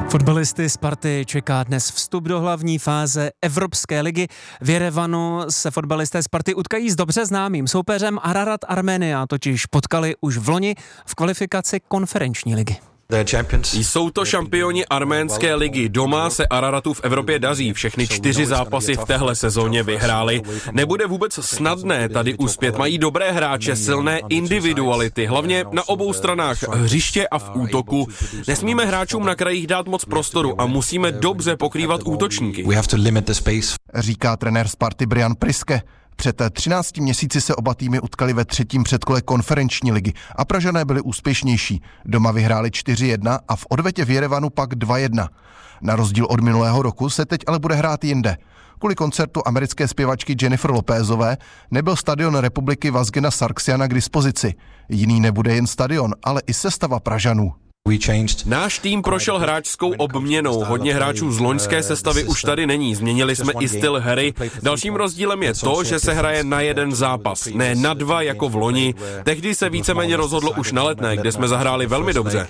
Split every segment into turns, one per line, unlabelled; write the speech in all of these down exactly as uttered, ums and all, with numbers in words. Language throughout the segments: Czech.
Fotbalisty Sparty čeká dnes vstup do hlavní fáze Evropské ligy. V Jerevanu se fotbalisté Sparty utkají s dobře známým soupeřem Ararat Arménia, totiž potkali už v loni v kvalifikaci konferenční ligy.
Jsou to šampioni arménské ligy. Doma se Araratu v Evropě daří. Všechny čtyři zápasy v téhle sezóně vyhráli. Nebude vůbec snadné tady uspět. Mají dobré hráče, silné individuality, hlavně na obou stranách hřiště a v útoku. Nesmíme hráčům na krajích dát moc prostoru a musíme dobře pokrývat útočníky.
Říká trenér Sparty Brian Priske. Před třinácti měsíci se oba týmy utkali ve třetím předkole konferenční ligy a Pražané byli úspěšnější. Doma vyhráli čtyři jedna a v odvetě v Jerevanu pak dva jedna. Na rozdíl od minulého roku se teď ale bude hrát jinde. Kvůli koncertu americké zpěvačky Jennifer Lopézové nebyl stadion Republiky Vazgena Sarksiana k dispozici. Jiný nebude jen stadion, ale i sestava Pražanů.
Náš tým prošel hráčskou obměnou. Hodně hráčů z loňské sestavy už tady není. Změnili jsme i styl hry. Dalším rozdílem je to, že se hraje na jeden zápas, ne na dva jako v loni. Tehdy se víceméně rozhodlo už na Letné, kde jsme zahráli velmi dobře.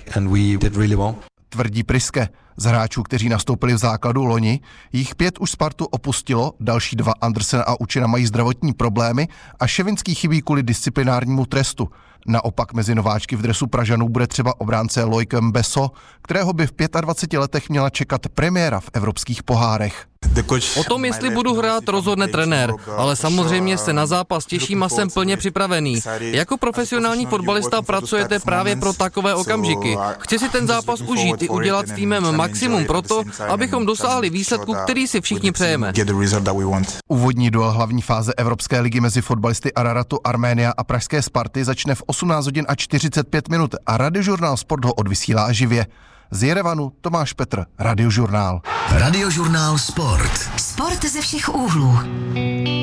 Tvrdí Priske. Z hráčů, kteří nastoupili v základu loni, jich pět už Spartu opustilo, další dva, Andersen a Učina, mají zdravotní problémy a Ševinský chybí kvůli disciplinárnímu trestu. Naopak mezi nováčky v dresu Pražanů bude třeba obránce Loic Mbesso, kterého by v dvaceti pěti letech měla čekat premiéra v evropských pohárech.
O tom, jestli budu hrát, rozhodne trenér, ale samozřejmě se na zápas těším a jsem plně připravený. Jako profesionální fotbalista pracujete právě pro takové okamžiky. Chci si ten zápas užít i udělat s týmem maximum pro to, abychom dosáhli výsledku, který si všichni přejeme.
Úvodní duel hlavní fáze Evropské ligy mezi fotbalisty Araratu Arménia a pražské Sparty začne v osmnáct hodin a čtyřicet pět minut a Radiožurnál Sport ho odvysílá živě. Z Jerevanu Tomáš Petr, Radiožurnál.
Radiožurnál Sport. Sport ze všech úhlů.